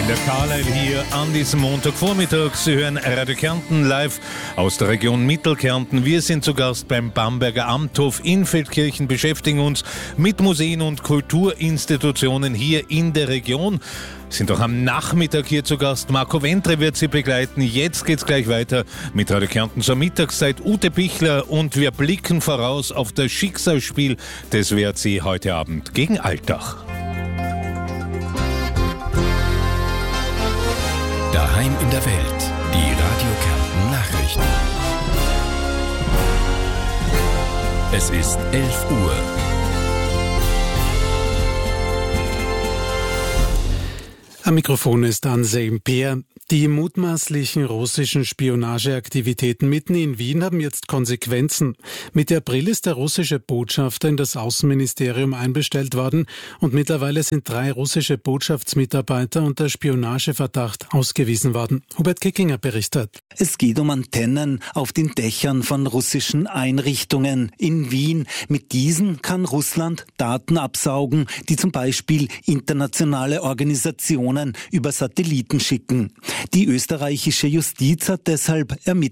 In der Carlisle hier an diesem Montagvormittag. Sie hören Radio Kärnten live aus der Region Mittelkärnten. Wir sind zu Gast beim Bamberger Amthof in Feldkirchen, beschäftigen uns mit Museen und Kulturinstitutionen hier in der Region. Sind auch am Nachmittag hier zu Gast. Marco Ventre wird Sie begleiten. Jetzt geht's gleich weiter mit Radio Kärnten zur Mittagszeit. Ute Bichler und wir blicken voraus auf das Schicksalsspiel des WRC heute Abend gegen Altach. Daheim in der Welt, die Radio Kärnten Nachrichten. Es ist 11 Uhr. Am Mikrofon ist Ansem Peer. Die mutmaßlichen russischen Spionageaktivitäten mitten in Wien haben jetzt Konsequenzen. Mitte April ist der russische Botschafter in das Außenministerium einbestellt worden und mittlerweile sind 3 russische Botschaftsmitarbeiter unter Spionageverdacht ausgewiesen worden. Hubert Kickinger berichtet. Es geht um Antennen auf den Dächern von russischen Einrichtungen in Wien. Mit diesen kann Russland Daten absaugen, die zum Beispiel internationale Organisationen über Satelliten schicken. Die österreichische Justiz hat deshalb ermittelt.